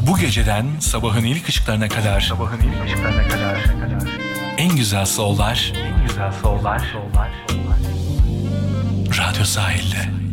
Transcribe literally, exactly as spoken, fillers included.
Bu geceden sabahın ilk ışıklarına kadar, sabahın ilk ışıklarına kadar, en güzel soul'lar, en güzel soul'lar, Radyo Sahil'de.